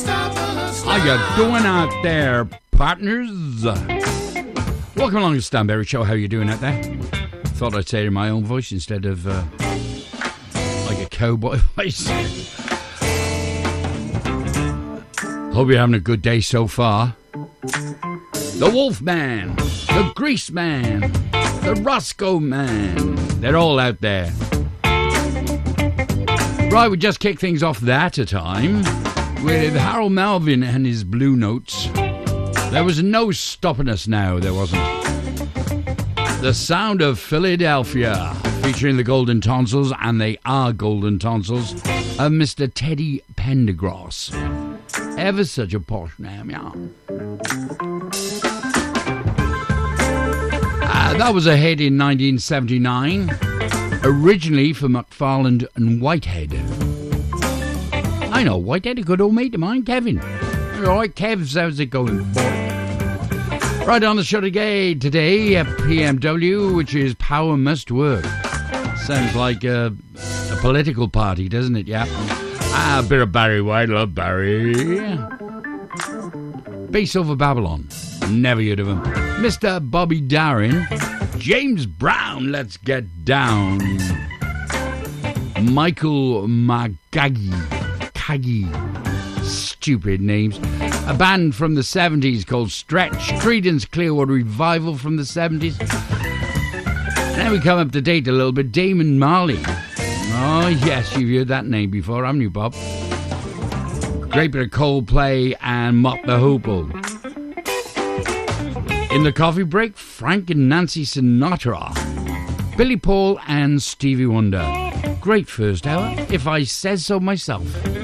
How you doing out there, partners? Welcome along to the Stanberry Show. How you doing out there? Thought I'd say it in my own voice instead of like a cowboy voice. Hope you're having a good day so far. The Wolf Man, the Grease Man, the Roscoe Man, they're all out there. Right, we just kick things off that a time with Harold Melvin and his Blue Notes. There was no stopping us now, there wasn't. The Sound of Philadelphia, featuring the Golden Tonsils, and they are Golden Tonsils, of Mr. Teddy Pendergrass. Ever such a posh name, yeah. That was a hit in 1979, originally for McFarland and Whitehead. I know Whitehead, a good old mate of mine, Kevin. All right, Kev, how's it going, boy? Right on the show today at PMW, which is Power Must Work. Sounds like a political party, doesn't it? Yeah. A bit of Barry White, love Barry. Bass Over Babylon, never heard of him. Mr. Bobby Darin, James Brown, Let's Get Down. Michael Magagi, stupid names. A band from the 70s called Stretch. Creedence Clearwater Revival from the 70s. Now we come up to date a little bit. Damon Marley. Oh yes, you've heard that name before, haven't you, Bob? Great bit of Coldplay and Mott the Hoople. In the coffee break, Frank and Nancy Sinatra. Billy Paul and Stevie Wonder. Great first hour, if I says so myself.